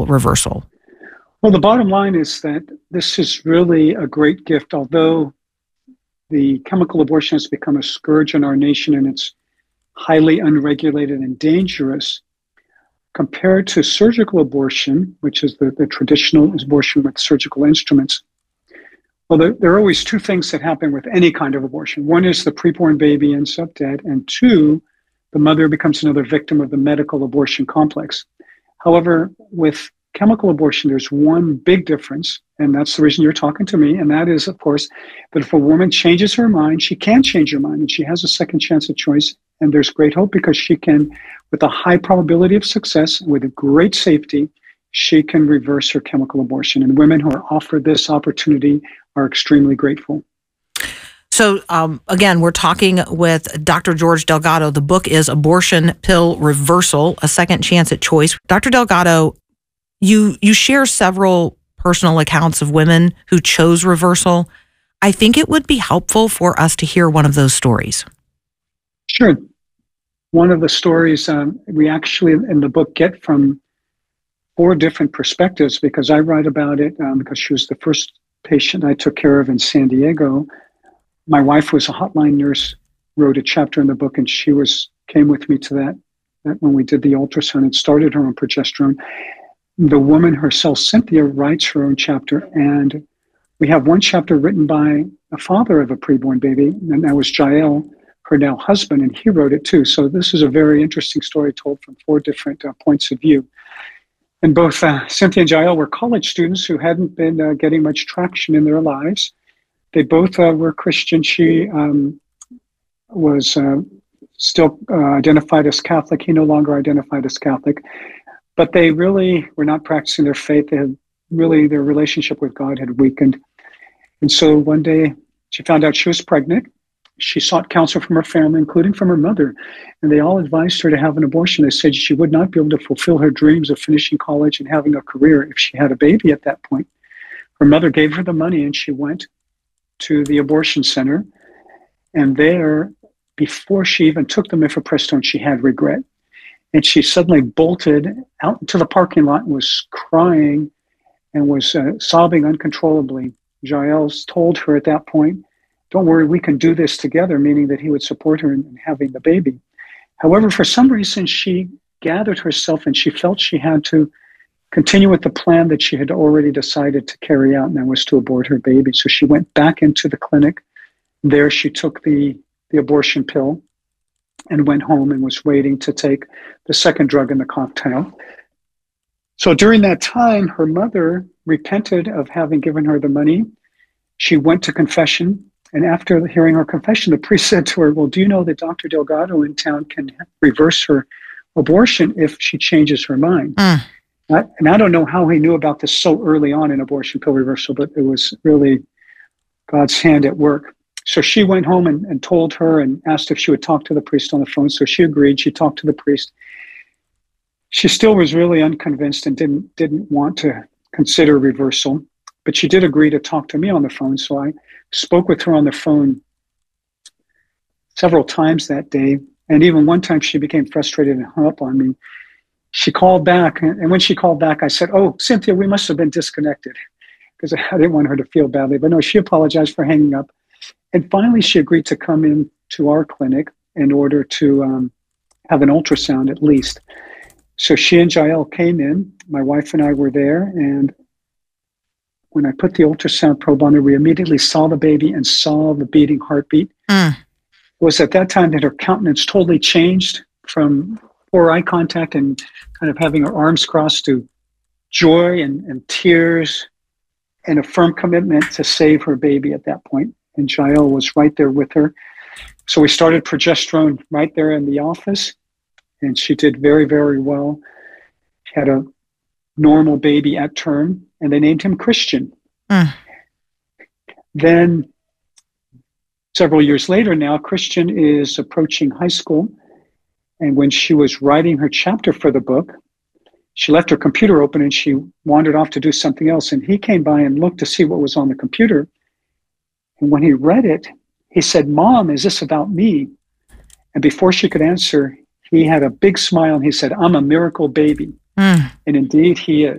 reversal? Well, the bottom line is that this is really a great gift, although the chemical abortion has become a scourge in our nation and it's highly unregulated and dangerous. Compared to surgical abortion, which is the traditional abortion with surgical instruments, well, there are always two things that happen with any kind of abortion. One is the preborn baby ends up dead, and two, the mother becomes another victim of the medical abortion complex. However, with chemical abortion, there's one big difference, and that's the reason you're talking to me, and that is, of course, that if a woman changes her mind, she can change her mind, and she has a second chance at choice, and there's great hope because she can, with a high probability of success, with a great safety, she can reverse her chemical abortion, and women who are offered this opportunity are extremely grateful. So, again, we're talking with Dr. George Delgado. The book is Abortion Pill Reversal, A Second Chance at Choice. Dr. Delgado, you share several personal accounts of women who chose reversal. I think it would be helpful for us to hear one of those stories. Sure. One of the stories we actually in the book get from 4 different perspectives, because I write about it because she was the first patient I took care of in San Diego. My wife was a hotline nurse, wrote a chapter in the book, and she came with me to that when we did the ultrasound and started her on progesterone. The woman herself, Cynthia, writes her own chapter, and we have one chapter written by a father of a preborn baby, and that was Jael, her now husband, and he wrote it too. So this is a very interesting story told from 4 different points of view. And both Cynthia and Jael were college students who hadn't been getting much traction in their lives. They both were Christian. She was still identified as Catholic. He no longer identified as Catholic. But they really were not practicing their faith. They had really, their relationship with God had weakened. And so one day she found out she was pregnant. She sought counsel from her family, including from her mother, and they all advised her to have an abortion. They said she would not be able to fulfill her dreams of finishing college and having a career if she had a baby at that point. Her mother gave her the money, and she went to the abortion center. And there, before she even took the mifepristone, she had regret. And she suddenly bolted out into the parking lot and was crying and was sobbing uncontrollably. Jael told her at that point, "Don't worry, we can do this together," meaning that he would support her in having the baby. However, for some reason, she gathered herself and she felt she had to continue with the plan that she had already decided to carry out, and that was to abort her baby. So she went back into the clinic. There she took the abortion pill and went home and was waiting to take the second drug in the cocktail. So during that time, her mother repented of having given her the money. She went to confession. And after hearing her confession, the priest said to her, "Well, do you know that Dr. Delgado in town can reverse her abortion if she changes her mind?" And I don't know how he knew about this so early on in abortion pill reversal, but it was really God's hand at work. So she went home and told her and asked if she would talk to the priest on the phone. So she agreed. She talked to the priest. She still was really unconvinced and didn't want to consider reversal, but she did agree to talk to me on the phone. So I spoke with her on the phone several times that day. And even one time she became frustrated and hung up on me. She called back. And when she called back, I said, "Oh, Cynthia, we must have been disconnected," because I didn't want her to feel badly. But no, she apologized for hanging up. And finally, she agreed to come in to our clinic in order to have an ultrasound at least. So she and Jael came in. My wife and I were there. And when I put the ultrasound probe on her, we immediately saw the baby and saw the beating heartbeat. It was at that time that her countenance totally changed from poor eye contact and kind of having her arms crossed to joy and tears and a firm commitment to save her baby at that point. And Jael was right there with her. So we started progesterone right there in the office, and she did very, very well. She had a normal baby at term, and they named him Christian. Then several years later now, Christian is approaching high school. And when she was writing her chapter for the book, she left her computer open and she wandered off to do something else. And he came by and looked to see what was on the computer. And when he read it, he said, "Mom, is this about me?" And before she could answer, he had a big smile and he said, "I'm a miracle baby." And indeed he is.